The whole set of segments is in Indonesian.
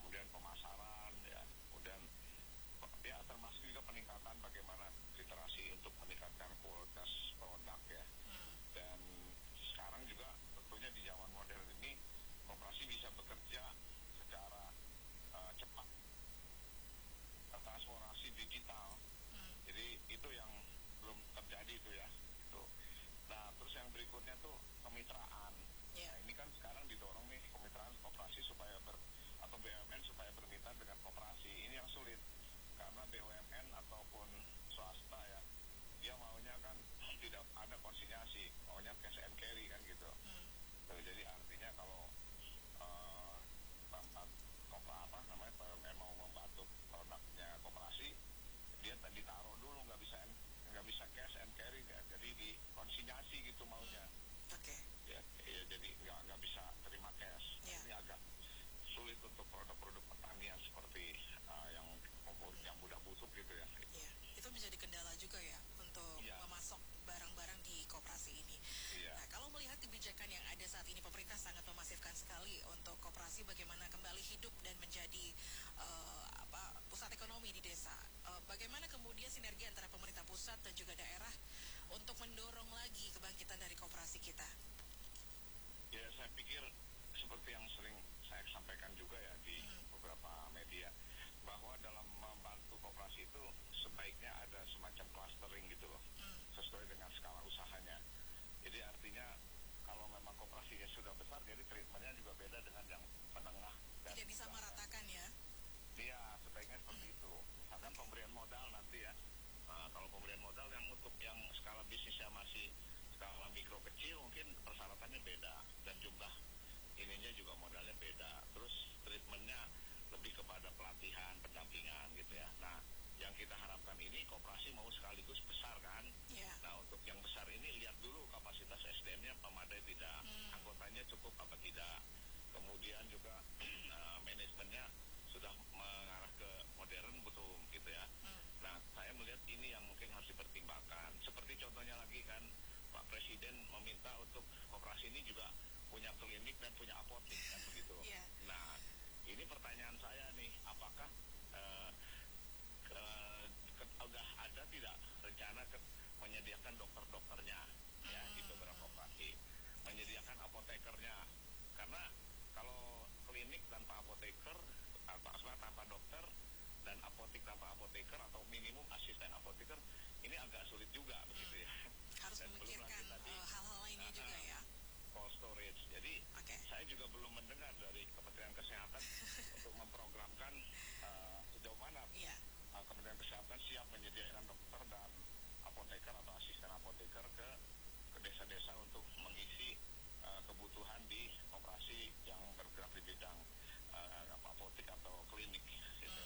kemudian pemasaran, ya, kemudian ya termasuk juga peningkatan bagaimana literasi untuk meningkatkan kualitas produk ya. Dan sekarang juga tentunya di zaman modern ini koperasi bisa bekerja secara cepat, transformasi digital. Jadi itu yang belum terjadi itu ya. Itu. Nah terus yang berikutnya tuh kemitraan. Nah ini kan sekarang didorong nih kemitraan koperasi supaya atau BUMN supaya bermitra dengan koperasi. Ini yang sulit karena BUMN ataupun swasta ya dia maunya kan tidak ada konsinyasi, maunya cash and carry kan gitu. Jadi artinya kalau BUMN mau membantu produknya koperasi, dia ditaruh dulu, nggak bisa cash and carry, jadi di konsinyasi gitu maunya. Ya, jadi nggak bisa terima cash. Ini agak sulit untuk produk-produk pertanian seperti yang mudah busuk gitu ya. Itu menjadi kendala juga ya untuk memasok barang-barang di koperasi ini. Nah, kalau melihat kebijakan yang ada saat ini, pemerintah sangat memasifkan sekali untuk koperasi bagaimana kembali hidup dan menjadi pusat ekonomi di desa. Bagaimana kemudian sinergi antara pemerintah pusat dan juga daerah untuk mendorong lagi kebangkitan dari koperasi kita? Ya, saya pikir seperti yang sering saya sampaikan juga ya di beberapa media, bahwa dalam membantu koperasi itu sebaiknya ada semacam clustering gitu loh, sesuai dengan skala usahanya. Jadi artinya kalau memang koperasinya sudah besar, jadi treatmentnya juga beda dengan yang menengah. Tidak bisa meratakan ya? Iya, sebaiknya seperti itu. Misalkan pemberian modal nanti ya. Nah, kalau pemberian modal yang untuk yang skala bisnisnya masih skala mikro kecil, mungkin persyaratannya beda dan jumlah ininya juga modalnya beda. Terus treatmentnya lebih kepada pelatihan, pendampingan gitu ya. Nah, yang kita harapkan ini koperasi mau sekaligus besar kan. Nah, untuk yang besar ini lihat dulu kapasitas SDM-nya memadai tidak, anggotanya cukup apa tidak. Kemudian juga manajemennya sudah mengarah ke modern betul gitu ya. Nah, saya melihat ini yang mungkin harus dipertimbangkan. Seperti contohnya lagi kan, Pak Presiden meminta untuk koperasi ini juga punya klinik dan punya apotek kan begitu. Nah, ini pertanyaan saya nih, apakah udah ada tidak rencana menyediakan dokter-dokternya ya di beberapa koperasi, menyediakan apotekernya, karena kalau klinik tanpa apoteker atau tanpa dokter dan apotek tanpa apoteker atau minimum asisten apoteker ini agak sulit juga begitu ya. Harus dan memikirkan hal-hal lainnya juga ya. Cold storage. Jadi saya juga belum mendengar dari Kementerian Kesehatan untuk memprogramkan sejauh mana Kementerian Kesehatan siap menyediakan dokter dan apoteker atau asisten apoteker ke desa-desa untuk mengisi kebutuhan di koperasi yang bergerak di bidang apotek atau klinik gitu.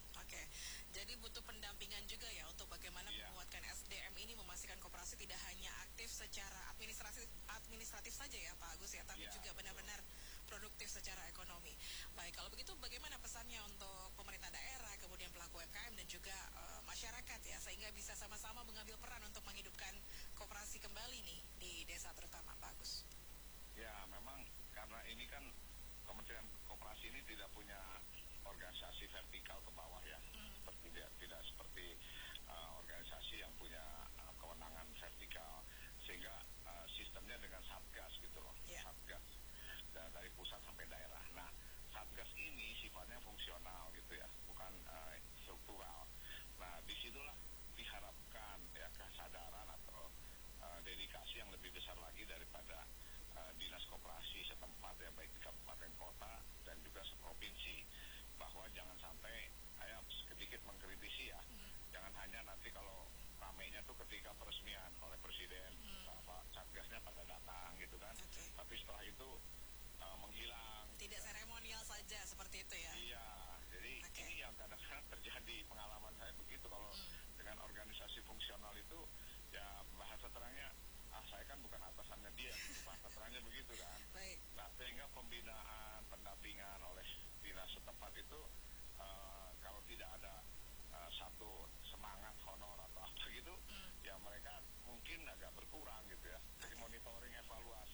Jadi butuh pendampingan juga ya untuk bagaimana menguatkan SDM ini, memastikan koperasi tidak hanya aktif secara administratif saja ya Pak Agus ya, tapi juga benar-benar produktif secara ekonomi. Baik, kalau begitu bagaimana pesannya untuk pemerintah daerah, kemudian pelaku UMKM dan juga masyarakat ya, sehingga bisa sama-sama mengambil peran untuk menghidupkan koperasi kembali nih di desa terutama Pak Agus? Ya, memang karena ini kan Kementerian Koperasi ini tidak punya organisasi vertikal ke bawah ya, tidak seperti organisasi yang punya kewenangan vertikal, sehingga sistemnya dengan satgas gitu loh, satgas dari pusat sampai daerah. Nah, satgas ini sifatnya fungsional gitu ya, bukan struktural. Nah, disitulah diharapkan ya kesadaran atau dedikasi yang lebih besar lagi daripada dinas koperasi setempat ya, baik di kabupaten kota dan juga seprovinsi, bahwa jangan sampai sedikit mengkritisi ya, jangan hanya nanti kalau ramainya tuh ketika peresmian oleh presiden, satgasnya pada datang gitu kan, tapi setelah itu menghilang. Tidak seremonial saja seperti itu ya. Iya, jadi ini yang kadang-kadang terjadi, pengalaman saya begitu kalau dengan organisasi fungsional itu ya bahasa terangnya saya kan bukan atasannya dia, bahasa terangnya begitu kan. Nah, sehingga pembinaan, pendampingan oleh dinas setempat itu kalau tidak ada satu semangat honor atau apa gitu, ya mereka mungkin agak berkurang gitu ya. Jadi monitoring, evaluasi